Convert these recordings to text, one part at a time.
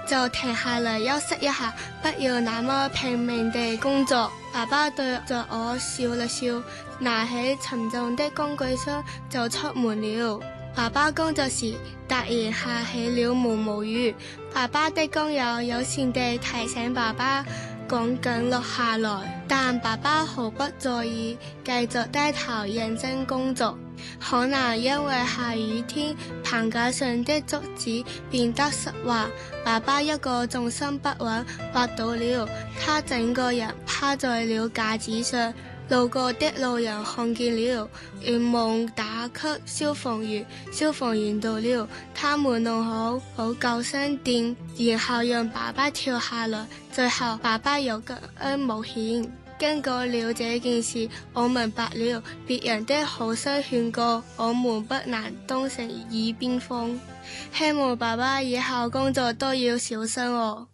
就停下來休息一下，不要那麼拼命地工作。爸爸對着我笑了笑，拿起沉重的工具箱就出門了。爸爸工作時突然下起了毛毛雨，爸爸的工友友善地提醒爸爸趕緊落下來，但爸爸毫不在意，繼續低頭認真工作。可能因為下雨天，棚架上的竹子變得濕滑，爸爸一個重心不穩，滑倒了，他整個人趴在了架子上。路過的路人看見了，連忙打給消防員，消防員到了，他們弄好救生墊，然後讓爸爸跳下來，最後爸爸有個冒險。經過了這件事，我明白了別人的好心勸告，我們不能當成耳邊風。希望爸爸以後工作都要小心哦。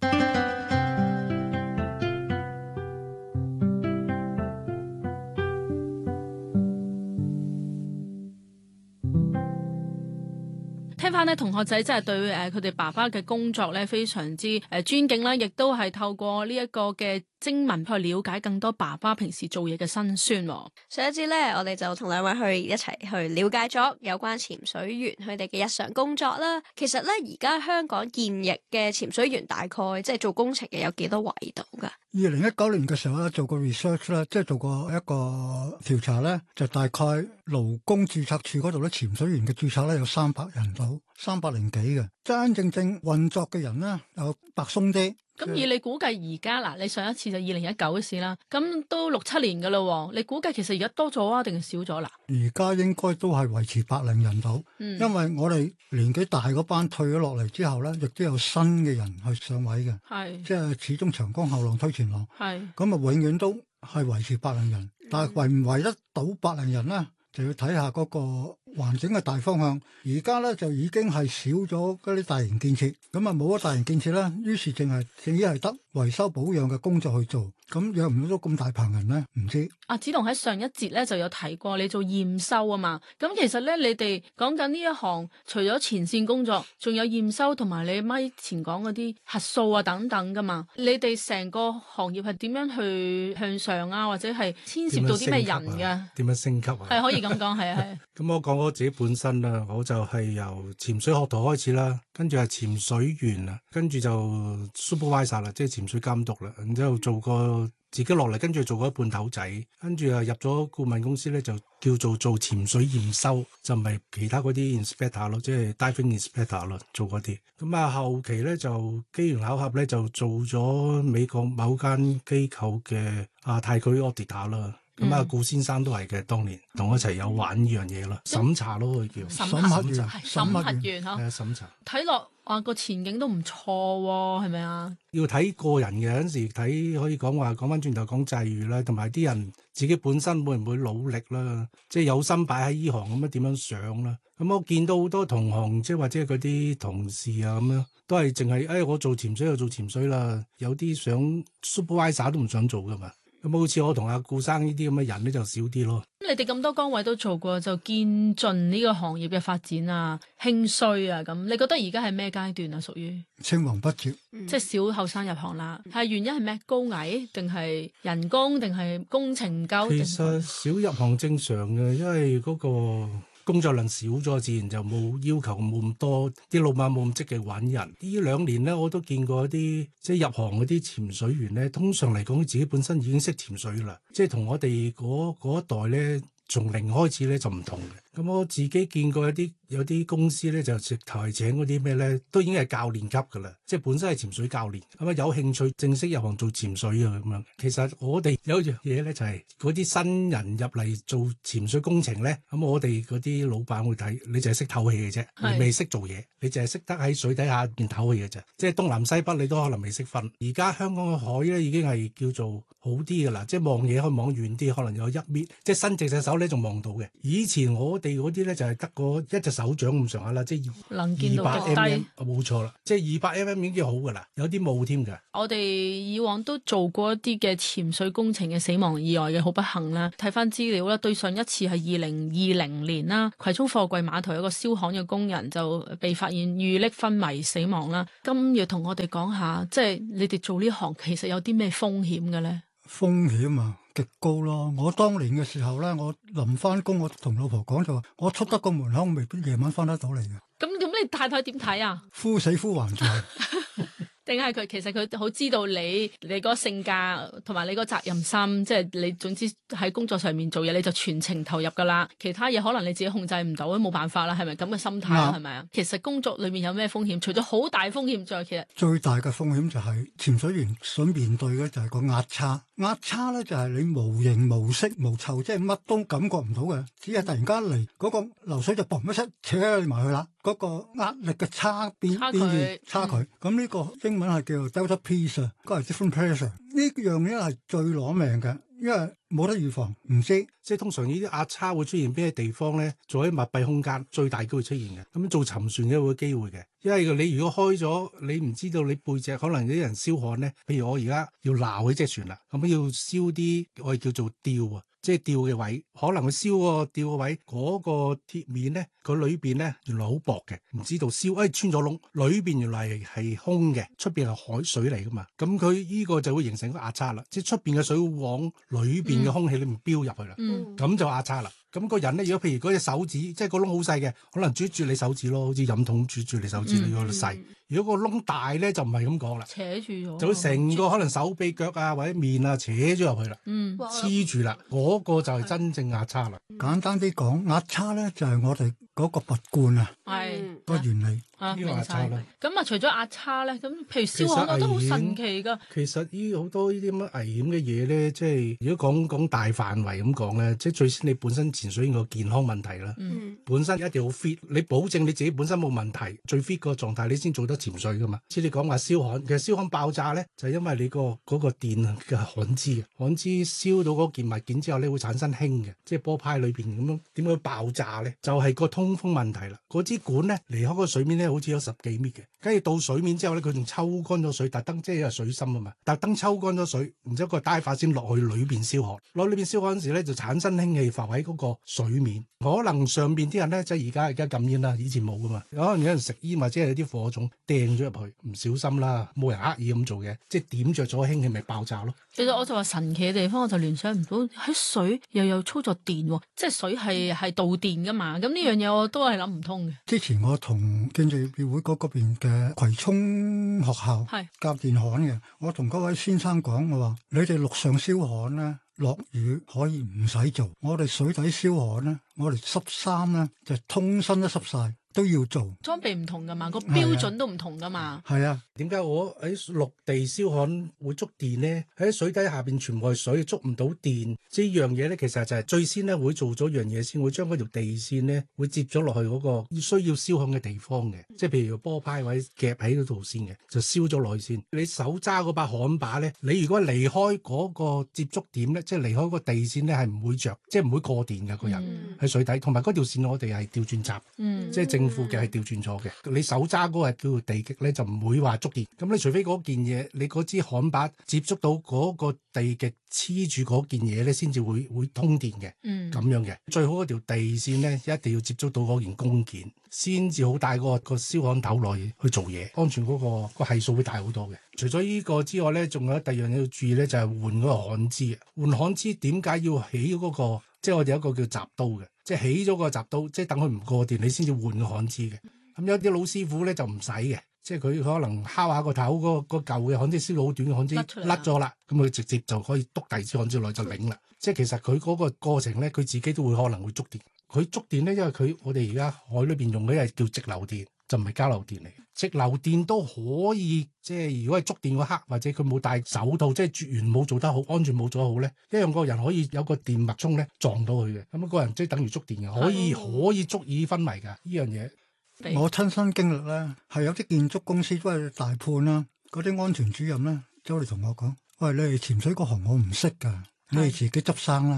聽翻咧，同學仔真係對佢哋爸爸嘅工作咧非常之尊敬啦，亦都係透過呢一個嘅徵文去了解更多爸爸平時做嘢嘅辛酸。 上一節咧，我哋就同兩位去一齊去了解咗有關潛水員佢哋嘅日常工作啦。其實咧，而家香港現役嘅潛水員大概即係做工程嘅有幾多位度㗎 ？2019年嘅時候咧，做過 research 啦，即係做過一個調查咧，就大概勞工註冊處嗰度咧，潛水員嘅註冊咧有300人到，300幾嘅，真正運作嘅人咧有白鬆啲。 咁而你估計而家嗱，你上一次就2019嘅事啦，咁都6-7年噶啦，你估計其實而家多咗啊，定係少咗啦？ 而家應該都係維持100人到，因為我哋年紀大嗰班退咗落嚟之後咧，亦都有新嘅人去上位嘅，即係始終長江後浪推前浪，咁啊永遠都係維持100人，但係維唔維得到100人咧？就要睇下嗰個環境嘅大方向。而家咧就已經係少咗嗰啲大型建設，咁啊冇咗大型建設啦，於是淨係得維修保養嘅工作去做。咁養唔到咁大棚人咧，唔知。 阿子龍喺上一節咧就有提過你做驗收啊嘛。咁其實咧你哋講緊呢一行，除咗前線工作，仲有驗收同埋你咪前講嗰啲核數啊等等噶嘛。你哋成個行業係點樣去向上啊，或者係牽涉到啲咩人㗎？ 點樣升級啊？ 係可以咁講，係啊係。 咁我講我自己本身啦，我就係由潛水學徒開始啦，跟住係潛水員啦，跟住就 supervisor 啦，即係潛水監督啦，然之後做過自己落嚟，跟住做過一半頭仔，跟住啊入咗顧問公司咧，就叫做潛水驗收，就唔係其他嗰啲 inspector 咯，即係 diving inspector 咯，做嗰啲。咁啊後期咧就機緣巧合咧就做咗美國某間機構嘅太區 auditor 啦。咁顧先生都係嘅，當年同我一齊有玩呢樣嘢咯，審查咯佢叫審核員嚇， 係啊審查。 睇落話個前景都唔錯喎，係咪啊？ 要睇個人嘅，有陣時睇可以講翻轉頭講際遇啦，同埋啲人自己本身會唔會努力啦，即係有心擺喺呢行咁樣點樣上啦。咁我見到好多同行，即係或者嗰啲同事啊咁樣，都係淨係我做潛水就做潛水啦，有啲想 supervisor 都唔想做噶嘛。咁好似我同阿顧生呢啲咁嘅人咧就少啲咯。 咁你哋咁多崗位都做過，就見盡呢個行業嘅發展啊、興衰啊咁。你覺得而家係咩階段啊？屬於青黃不接， 即係少後生入行啦。係原因係咩？高危定係人工定係工程唔夠？ 其實少入行正常嘅，因為嗰個工作量少咗，自然就冇要求冇咁多，啲老闆冇咁積極揾人。呢2年咧，我都見過一啲即係入行嗰啲潛水員咧，通常嚟講自己本身已經識潛水啦，即係同我哋嗰一代咧，從零開始咧就唔同嘅。咁我自己見過有啲公司咧就直頭係請嗰啲咩咧，都已經係教練級噶啦，即係本身係潛水教練，咁啊有興趣正式入行做潛水啊咁樣。其實我哋有一樣嘢咧就係嗰啲新人入嚟做潛水工程咧，咁我哋嗰啲老闆會睇你就係識透氣嘅啫，你未識做嘢，你就係識得喺水底下邊透氣嘅啫，即係東南西北你都可能未識分。而家香港嘅海咧已經係叫做好啲噶啦，即係望嘢可以望遠啲，可能有1米，即係伸直隻手咧仲望到嘅。以前我哋嗰啲咧就係得個一隻手掌咁上下啦，即係能見度極低， 冇錯啦，即係200 mm 已經好噶啦，有啲冇添㗎。 我哋以往都做過一啲嘅潛水工程嘅死亡意外嘅，好不幸啦。睇翻資料啦，對上一次係2020年啦，葵涌貨櫃碼頭有一個燒焊嘅工人就被發現遇溺昏迷死亡啦。今要同我哋講下，即係你哋做呢行其實有啲咩風險嘅咧？ 風險啊，極高咯！我當年嘅時候咧，我臨翻工，我同老婆講就話，我出得個門口，我未必夜晚翻得到嚟嘅。 咁你太太點睇啊？ 呼死呼還在。 定係佢其實佢好知道你個性格同埋你個責任心，即係你總之喺工作上面做嘢你就全程投入噶啦，其他嘢可能你自己控制唔到，都冇辦法啦，係咪咁嘅心態啦？係咪啊？其實工作裏面有咩風險？除咗好大風險之外，其實最大嘅風險就係潛水員所面對嘅就係個壓差。壓差咧就係你無形無色無臭，即係乜都感覺唔到嘅，只係突然間嚟嗰個流水就嘣一聲扯你埋去啦。嗰個壓力嘅差距，咁呢個英文係叫做 delta P 啊，嗰係 different pressure。呢樣嘢係最攞命嘅，因為冇得預防，唔知。 即係通常呢啲壓差會出現邊啲地方咧？做喺密閉空間最大機會出現嘅。咁做沉船嘅會機會嘅，因為你如果開咗，你唔知道你背脊可能有啲人燒焊咧。譬如我而家要撈起隻船啦，咁要燒啲我哋叫做吊啊。即係吊嘅位，可能佢燒個吊嘅位嗰個鐵面咧，佢裏邊咧原來好薄嘅，唔知道燒，穿咗窿，裏邊原來係空嘅，出邊係海水嚟噶嘛，咁佢呢個就會形成一個壓差啦，即係出邊嘅水會往裏邊嘅空氣裏面飆入去啦，咁就壓差啦。咁個人咧，如果譬如嗰隻手指，即係個窿好細嘅，可能啜住你手指咯，好似飲筒啜住你手指你嗰度細。如果個窿大咧，就唔係咁講啦， 扯住咗， 就會成個可能手臂腳啊或者面啊扯咗入去啦，黐住啦，嗰個就係真正壓差啦。 簡單啲講，壓差咧就係我哋嗰個拔罐啊，個原理。 明晒。咁啊，除咗壓差咧，咁譬如燒焊我都好神奇噶。 其實呢好多呢啲咁嘅危險嘅嘢咧，即係如果講大範圍咁講咧，即係最先你本身潛水員個健康問題啦，本身一定好 fit，你保證你自己本身冇問題，最 fit 個狀態你先做得潛水噶嘛。即係你講話燒焊，其實燒焊爆炸咧就係因為你嗰個電嘅焊支燒到嗰件物件之後咧會產生氫嘅，即係波派裏邊咁樣點樣爆炸咧？就係個通風問題啦。嗰支管咧離開個水面咧好似有10幾米嘅，跟住到水面之後咧佢仲抽乾咗水，特登即係水深啊嘛，特登抽乾咗水，然之後個帶發先落去裏邊燒焊，落裏邊燒焊嗰時咧就產生氫氣浮喺嗰個水面，可能上邊啲人咧即係而家禁煙啦，以前冇噶嘛，可能有人食煙或者係有啲火種掟咗入去，唔小心啦，冇人刻意咁做嘅，即係點着咗氫氣咪爆炸咯。 其實我就話神奇嘅地方，我就聯想唔到喺水又有操作電，即係水係導電噶嘛，咁呢樣嘢我都係諗唔通嘅。 之前我同建造業協會嗰邊嘅葵涌學校教電焊嘅，我同嗰位先生講，我話你哋陸上燒焊咧，落雨可以唔使做，我哋水底燒焊咧，我哋濕衫咧就通身都濕晒。都要做， 裝備唔同噶嘛，個標準都唔同噶嘛。 係啊， 點解我喺陸地燒焊會觸電呢？喺水底下邊全部係水，觸唔到電。即係呢樣嘢咧，其實就係最先咧會做咗樣嘢先，會將嗰條地線咧會接咗落去嗰個需要燒焊嘅地方嘅。即係譬如波派位夾喺嗰度先嘅，就燒咗落去先。你手揸嗰把焊把咧，你如果離開嗰個接觸點咧，即係離開個地線咧，係唔會着，即係唔會過電嘅個人喺水底。同埋嗰條線我哋係調轉閘，即係正負嘅係調轉咗嘅。你手揸嗰個叫做地極咧，就唔會話觸電。咁你除非嗰件嘢，你嗰支焊把接觸到嗰個地極黐住嗰件嘢咧，先至會通電嘅。咁樣嘅最好嗰條地線咧，一定要接觸到嗰件工件，先至好帶個燒焊頭落去做嘢，安全嗰個係數會大好多嘅。除咗呢個之外咧，仲有第二樣嘢要注意咧，就係換嗰個焊支。換焊支點解要起嗰個？即係我哋有一個叫閘刀嘅，即係起咗個閘刀，即係等佢唔過電，你先至換個焊支嘅。咁有啲老師傅咧就唔使嘅，即係佢可能敲下個頭，嗰舊嘅焊支燒到好短嘅焊支甩咗啦，咁佢直接就可以篤第二支焊支落去就擰啦。即係其實佢嗰個過程咧，佢自己都會可能會觸電。佢觸電咧，因為我哋而家海裏邊用嘅係叫直流電，就唔係交流電嚟。直流電都可以，即係如果係觸電嗰刻，或者佢冇戴手套，即係絕緣冇做得好，安全冇做得好咧，一樣個人可以有個電脈衝咧撞到佢嘅，咁個人即係等於觸電嘅，可以足以昏迷㗎呢樣嘢。 我親身經歷咧，係有啲建築公司都係大判啦，嗰啲安全主任咧走嚟同我講：喂，你哋潛水嗰行我唔識㗎，你哋自己執生啦。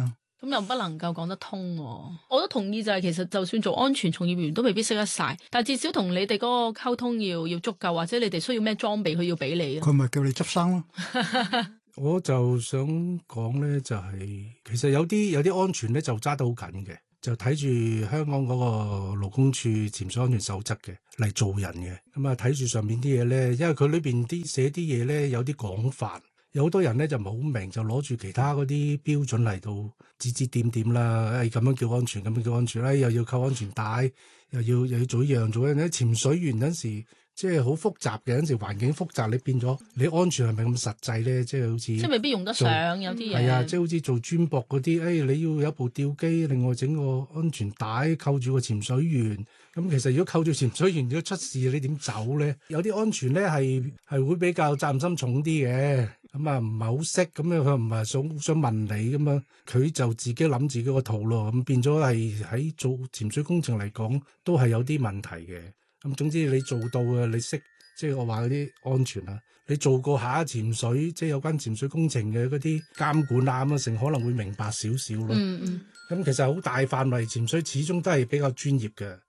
咁又不能夠講得通喎。我都同意就係其實就算做安全從業員都未必識得晒，但係至少同你哋嗰個溝通要足夠，或者你哋需要咩裝備佢要俾你。 佢咪叫你執生咯。 我就想講咧，就係其實有啲安全咧就揸得好緊嘅，就睇住香港嗰個勞工處潛水安全守則嘅嚟做人嘅。咁啊睇住上面啲嘢咧，因為佢裏邊寫啲嘢咧有啲廣泛，有好多人咧就唔係好明，就攞住其他嗰啲標準嚟到指指點點啦。咁樣叫安全，咁樣叫安全啦，又要扣安全帶，又要做一樣做一樣。潛水員嗰陣時，即係好複雜嘅，有陣時環境複雜，你變咗你安全係咪咁實際咧？即係好似即係未必用得上有啲嘢。 係啊，即係好似做專駁嗰啲，你要有部吊機，另外整個安全帶扣住個潛水員。咁其實如果扣住潛水員，如果出事你點走咧？有啲安全咧係會比較責任心重啲嘅。咁啊唔係好識，咁樣佢唔係想問你咁樣，佢就自己諗自己個套咯。咁變咗係喺做潛水工程嚟講，都係有啲問題嘅。咁總之你做到嘅，你識即係我話嗰啲安全啊，你做過下潛水，即係有關潛水工程嘅嗰啲監管啊咁啊，成可能會明白少少咯。咁其實好大範圍潛水，始終都係比較專業嘅。